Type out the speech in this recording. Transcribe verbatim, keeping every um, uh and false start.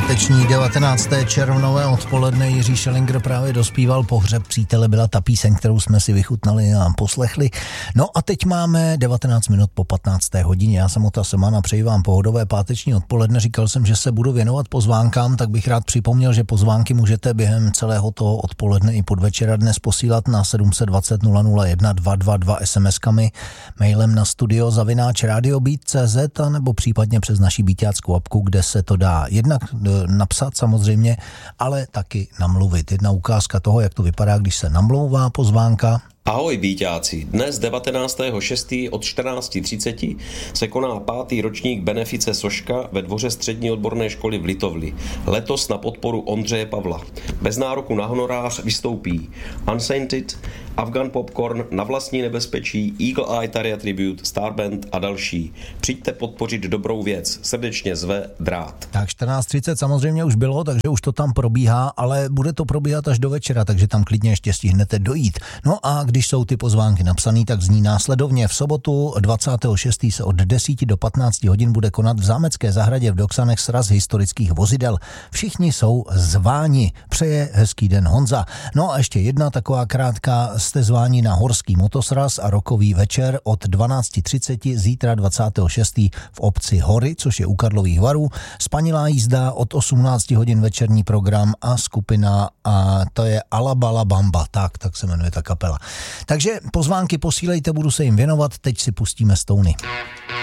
Páteční devatenácté červnové odpoledne Jiří Schellinger právě dospíval Pohřeb přítele, byla ta píseň, kterou jsme si vychutnali a poslechli. No a teď máme devatenáct minut po patnácté hodině. Já jsem Ota Semana, přeji vám pohodové páteční odpoledne. Říkal jsem, že se budu věnovat pozvánkám, tak bych rád připomněl, že pozvánky můžete během celého toho odpoledne i podvečera dnes posílat na sedm set dvacet nula nula jedna dva dva dva es em eskami, mailem na studio zavináč radiobeat tečka cé zet a nebo případně přes naši beatáckou apku, kde se to dá jednak napsat samozřejmě, ale taky namluvit. Jedna ukázka toho, jak to vypadá, když se namlouvá pozvánka. Ahoj víťáci, dnes devatenáctého šestého od čtrnáct třicet se koná pátý ročník benefice Soška ve dvoře střední odborné školy v Litovli. Letos na podporu Ondřeje Pavla. Bez nároku na honorář vystoupí Unsainted, Afghan Popcorn, Na vlastní nebezpečí, Eagle Eye Tarja Tribute, Starband a další. Přijďte podpořit dobrou věc. Srdečně zve Drát. Tak čtrnáct třicet samozřejmě už bylo, takže už to tam probíhá, ale bude to probíhat až do večera, takže tam klidně ještě stihnete dojít. No a když jsou ty pozvánky napsané, tak zní následovně. V sobotu dvacátého šestého se od deseti do patnácti hodin bude konat v Zámecké zahradě v Doksanech sraz historických vozidel. Všichni jsou zváni. Přeje hezký den Honza. No a ještě jedna taková krátká, jste zváni na horský motosraz a rokový večer od dvanáct třicet zítra dvacátého šestého v obci Hory, což je u Karlových Varů. Spanilá jízda od osmnácti hodin večerní program a skupina a to je Alabala Bamba. Tak, tak se jmenuje ta kapela. Takže pozvánky posílejte, budu se jim věnovat, teď si pustíme Stony.